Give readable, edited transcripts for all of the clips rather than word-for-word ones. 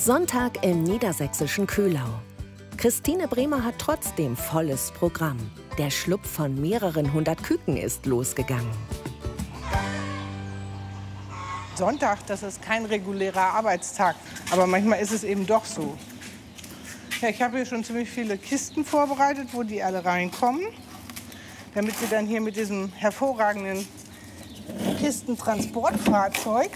Sonntag im niedersächsischen Köhlau. Christine Bremer hat trotzdem volles Programm. Der Schlupf von mehreren hundert Küken ist losgegangen. Sonntag, das ist kein regulärer Arbeitstag, aber manchmal ist es eben doch so. Ja, ich habe hier schon ziemlich viele Kisten vorbereitet, wo die alle reinkommen, damit sie dann hier mit diesem hervorragenden Kistentransportfahrzeug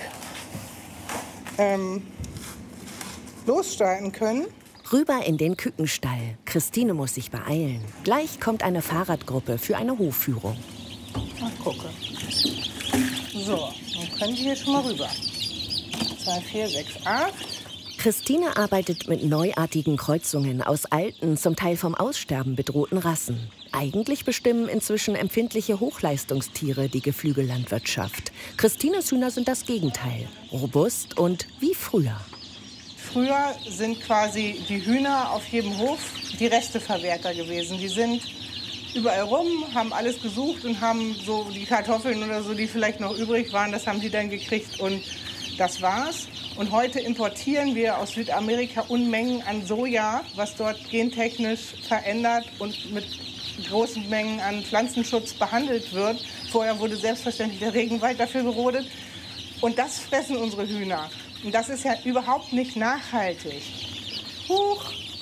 losstarten können. Rüber in den Kükenstall. Christine muss sich beeilen. Gleich kommt eine Fahrradgruppe für eine Hofführung. Ach, gucke. So, dann können Sie hier schon mal rüber. 2, 4, 6, 8. Christine arbeitet mit neuartigen Kreuzungen aus alten, zum Teil vom Aussterben bedrohten Rassen. Eigentlich bestimmen inzwischen empfindliche Hochleistungstiere die Geflügellandwirtschaft. Christines Hühner sind das Gegenteil. Robust und wie früher. Früher sind quasi die Hühner auf jedem Hof die Resteverwerter gewesen. Die sind überall rum, haben alles gesucht und haben so die Kartoffeln oder so, die vielleicht noch übrig waren, das haben die dann gekriegt und das war's. Und heute importieren wir aus Südamerika Unmengen an Soja, was dort gentechnisch verändert und mit großen Mengen an Pflanzenschutz behandelt wird. Vorher wurde selbstverständlich der Regenwald dafür gerodet. Und das fressen unsere Hühner. Und das ist ja überhaupt nicht nachhaltig. Huch,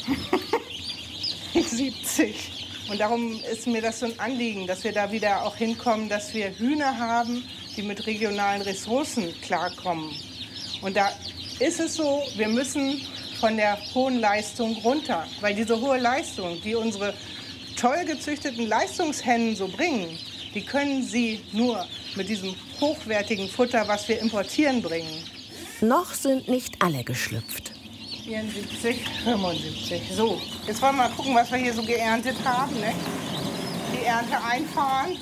70. Und darum ist mir das so ein Anliegen, dass wir da wieder auch hinkommen, dass wir Hühner haben, die mit regionalen Ressourcen klarkommen. Und da ist es so, wir müssen von der hohen Leistung runter. Weil diese hohe Leistung, die unsere toll gezüchteten Leistungshennen so bringen, die können sie nur mit diesem hochwertigen Futter, was wir importieren, bringen. Noch sind nicht alle geschlüpft. 74, 75. So, jetzt wollen wir mal gucken, was wir hier so geerntet haben. Ne? Die Ernte einfahren.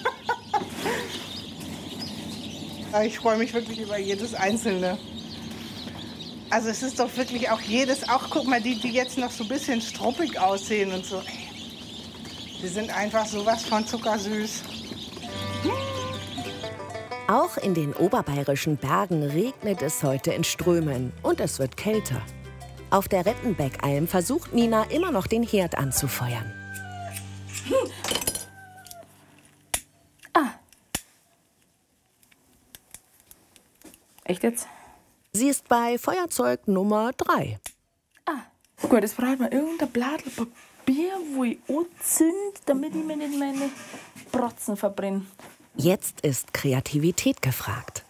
Ich freue mich wirklich über jedes Einzelne. Also es ist doch wirklich auch jedes, auch guck mal, die jetzt noch so ein bisschen struppig aussehen und so. Die sind einfach sowas von zuckersüß. Auch in den oberbayerischen Bergen regnet es heute in Strömen und es wird kälter. Auf der Rettenbeckalm versucht Nina immer noch den Herd anzufeuern. Echt jetzt? Sie ist bei Feuerzeug Nummer 3. Gut, jetzt braucht man irgendein Blatt Papier, wo ich anzünde, damit ich mir nicht meine Brotzen verbrenne. Jetzt ist Kreativität gefragt.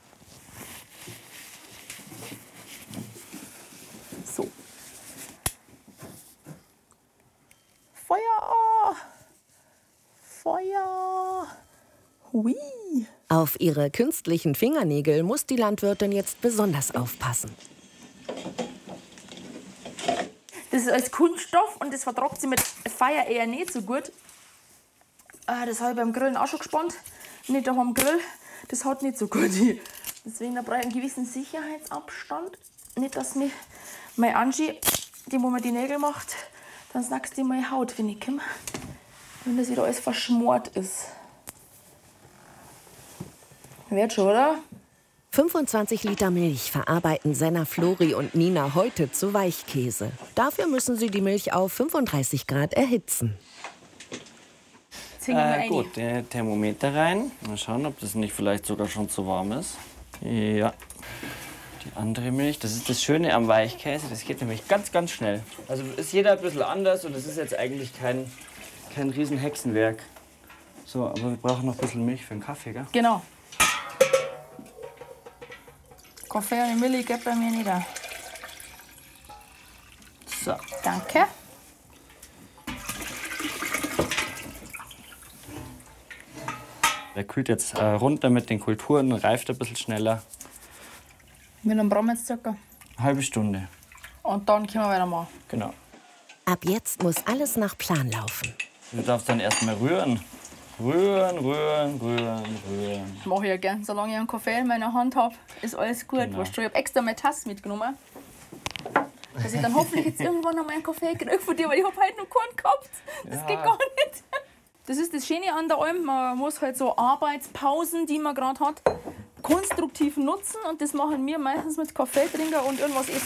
So. Feuer! Feuer! Hui! Auf ihre künstlichen Fingernägel muss die Landwirtin jetzt besonders aufpassen. Das ist als Kunststoff und das vertragt sie mit Feuer eher nicht so gut. Das habe ich beim Grillen auch schon gespannt. Nicht am Grill, das hat nicht so gut. Deswegen da brauche ich einen gewissen Sicherheitsabstand. Nicht, dass mich meine Angie, die wo mir die Nägel macht, dann snackst die meine Haut, wenn ich komme. Wenn das wieder alles verschmort ist. Wird schon, oder? 25 Liter Milch verarbeiten Senna, Flori und Nina heute zu Weichkäse. Dafür müssen sie die Milch auf 35 Grad erhitzen. Gut, der Thermometer rein. Mal schauen, ob das nicht vielleicht sogar schon zu warm ist. Ja. Die andere Milch, das ist das Schöne am Weichkäse, das geht nämlich ganz, ganz schnell. Also ist jeder ein bisschen anders und es ist jetzt eigentlich kein riesen Hexenwerk. So, aber wir brauchen noch ein bisschen Milch für den Kaffee, gell? Genau. Kaffee und Milch geht bei mir nicht. So, danke. Der kühlt jetzt runter mit den Kulturen, reift ein bisschen schneller. Wie lange brauchen wir jetzt circa? Eine halbe Stunde. Und dann können wir weitermachen. Genau. Ab jetzt muss alles nach Plan laufen. Du darfst dann erstmal rühren. Rühren, rühren, rühren, rühren. Mache ich ja gern. Solange ich einen Kaffee in meiner Hand habe, ist alles gut. Genau. Weißt du, ich habe extra meine Tasse mitgenommen, dass ich dann hoffentlich jetzt irgendwann noch mal einen Kaffee kriege von dir, weil ich habe heute noch keinen gehabt. Das geht gar nicht. Das ist das Schöne an der Alm. Man muss halt so Arbeitspausen, die man gerade hat, konstruktiv nutzen. Und das machen wir meistens mit Kaffee trinken und irgendwas essen.